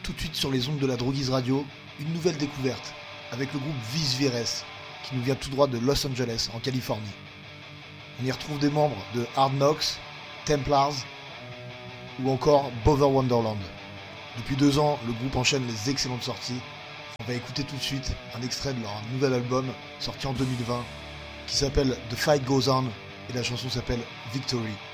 tout de suite sur les ondes de la Droguise Radio, une nouvelle découverte avec le groupe Vis Vires qui nous vient tout droit de Los Angeles en Californie. On y retrouve des membres de Hard Knocks, Templars ou encore Bother Wonderland. Depuis 2 ans, le groupe enchaîne les excellentes sorties. On va écouter tout de suite un extrait de leur nouvel album sorti en 2020 qui s'appelle The Fight Goes On et la chanson s'appelle Victory.